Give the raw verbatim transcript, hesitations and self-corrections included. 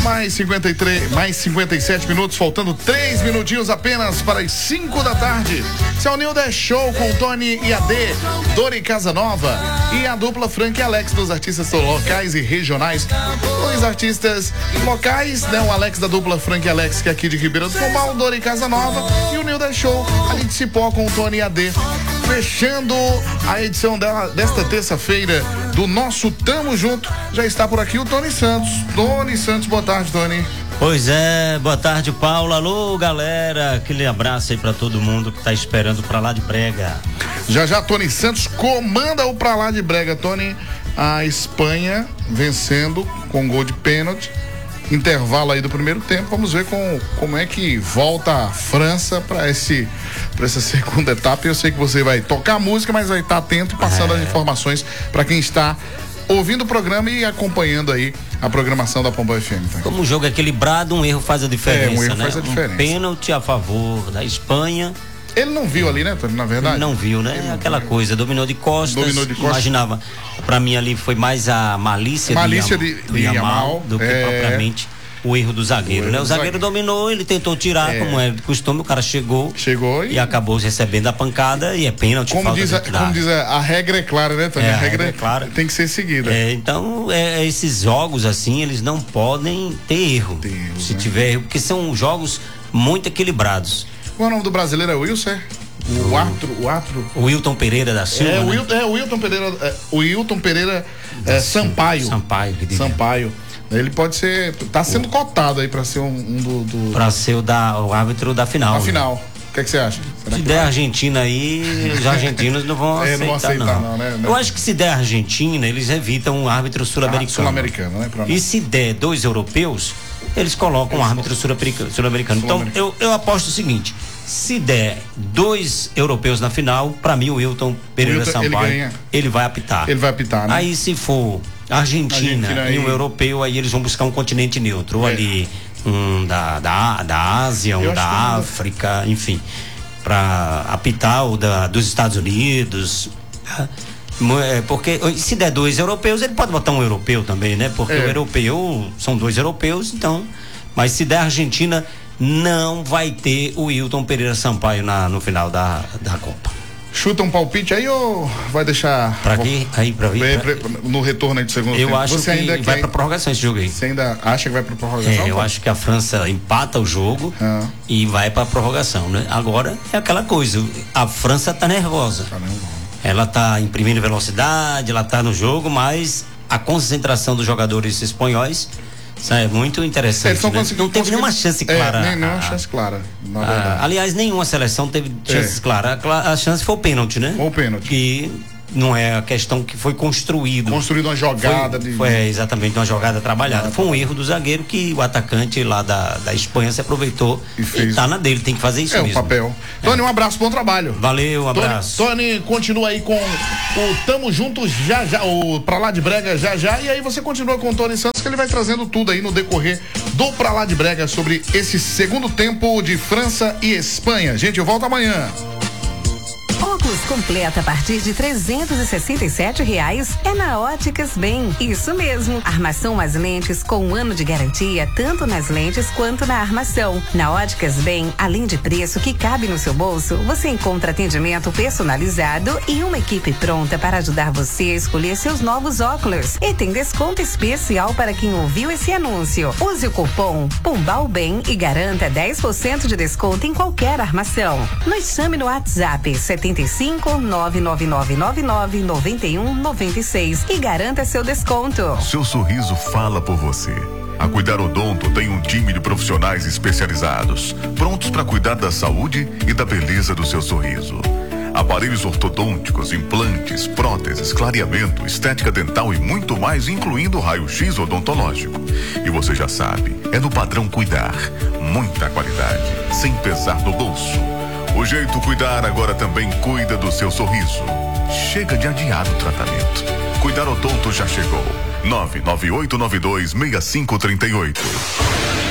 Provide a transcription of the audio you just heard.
Mais cinquenta e três, mais cinquenta e sete minutos, faltando três minutinhos apenas para as cinco da tarde. Esse é o New The Show com Tony e A D, Dori Casanova e a dupla Frank e Alex, dos artistas locais e regionais. Dois artistas locais, né? O Alex da dupla Frank e Alex, que é aqui de Ribeirão do Pombal, Dori Casanova, e o New The Show ali de Cipó com Tony e A D. Fechando a edição dela, desta terça-feira do nosso Tamo Junto, já está por aqui o Tony Santos. Tony Santos, boa tarde, Tony. Pois é, boa tarde, Paulo. Alô, galera, aquele abraço aí pra todo mundo que tá esperando Pra Lá de Brega. Já já Tony Santos comanda o Pra Lá de Brega. Tony, a Espanha vencendo com gol de pênalti. Intervalo aí do primeiro tempo, vamos ver com, como é que volta a França para esse para essa segunda etapa. Eu sei que você vai tocar música, mas vai estar atento e passando é. as informações para quem está ouvindo o programa e acompanhando aí a programação da Pombal F M. Tá? Como o jogo é equilibrado, um erro faz a diferença, é, um erro né? faz a diferença. Um pênalti a favor da Espanha. Ele não viu ali, né, Tony, na verdade? Ele não viu, né? Não Aquela viu. coisa, dominou de costas. Dominou de costas. Imaginava. Pra mim ali foi mais a malícia, malícia do, de, do de Yamal, Yamal do que é... propriamente o erro do zagueiro, o erro né? O zagueiro, zagueiro dominou, ele tentou tirar, é. como é de costume, o cara chegou, chegou e... e acabou recebendo a pancada e é pênalti. Como diz, a, como diz a, a regra é clara, né, Tony? É, a, regra a regra é clara. Tem que ser seguida. É, então, é, esses jogos assim, eles não podem ter erro. Deus, se né? tiver erro, porque são jogos muito equilibrados. Qual é o nome do brasileiro? É o Wilson, é? O Arthur, o Arthur. O Wilton Pereira da Silva. É, o né? Wilton, é, o Wilton Pereira, é, o Wilton Pereira é, Sampaio. Sampaio, que diga. Sampaio. Ele pode ser, tá sendo o... cotado aí para ser um, um do, do... para ser o, da, o árbitro da final. A né? final. O que é que você acha? Será se que der vai? Argentina aí, os argentinos não vão é, aceitar, não. Aceitar, não. não né? Eu acho que se der Argentina, eles evitam um árbitro sul-americano. Ah, sul-americano, né? E se der dois europeus, eles colocam um árbitro sul-americano. Sul-americano. Então, eu, eu aposto o seguinte: se der dois europeus na final, pra mim o Wilton Pereira Wilton, Sampaio, ele, ele vai apitar. Ele vai apitar, né? Aí se for Argentina, Argentina e um europeu, aí eles vão buscar um continente neutro, ou é. ali um da, da, da Ásia, um eu da África, que... enfim, pra apitar o da, dos Estados Unidos. Porque se der dois europeus, ele pode botar um europeu também, né? Porque é. o europeu, são dois europeus, então, mas se der Argentina, não vai ter o Wilton Pereira Sampaio na, no final da, da Copa. Chuta um palpite aí ou vai deixar... Pra quê? Aí, pra vir? Pra... No retorno aí do segundo eu tempo. acho Você que ainda vai quer... pra prorrogação esse jogo aí. Você ainda acha que vai pra prorrogação? É, eu pô? acho que a França empata o jogo ah. e vai pra prorrogação, né? Agora é aquela coisa, a França tá nervosa. Tá nervosa. Ela tá imprimindo velocidade, ela tá no jogo, mas a concentração dos jogadores espanhóis é muito interessante. É, né? Não teve nenhuma chance clara. É, nem, nenhuma chance clara. Ah, aliás, nenhuma seleção teve chances é. claras. A, a chance foi o pênalti, né? Foi o pênalti. Que não é a questão que foi construído. Construído uma jogada. Foi, de... foi exatamente uma jogada trabalhada. Ah, foi um erro do zagueiro que o atacante lá da, da Espanha se aproveitou e, fez... e tá na dele, tem que fazer isso é, mesmo. É o papel. É. Tony, um abraço, bom trabalho. Valeu, um abraço. Tony, Tony continua aí com o Tamo Juntos já já, o Pra Lá de Brega já já, e aí você continua com o Tony Santos, que ele vai trazendo tudo aí no decorrer do Pra Lá de Brega sobre esse segundo tempo de França e Espanha. Gente, eu volto amanhã. Óculos completo a partir de trezentos e sessenta e sete reais é na Óticas Bem. Isso mesmo, armação mais lentes com um ano de garantia, tanto nas lentes quanto na armação. Na Óticas Bem, além de preço que cabe no seu bolso, você encontra atendimento personalizado e uma equipe pronta para ajudar você a escolher seus novos óculos. E tem desconto especial para quem ouviu esse anúncio. Use o cupom Pombal Bem e garanta dez por cento de desconto em qualquer armação. Nos chame no WhatsApp setenta e cinco, nove nove nove nove nove, noventa e um, noventa e seis e garanta seu desconto. Seu sorriso fala por você. A Cuidar Odonto tem um time de profissionais especializados, prontos para cuidar da saúde e da beleza do seu sorriso. Aparelhos ortodônticos, implantes, próteses, clareamento, estética dental e muito mais, incluindo raio-x odontológico. E você já sabe, é no padrão Cuidar. Muita qualidade, sem pesar no bolso. O Jeito Cuidar agora também cuida do seu sorriso. Chega de adiar o tratamento. Cuidar Odonto já chegou. nove nove oito nove dois, seis cinco três oito.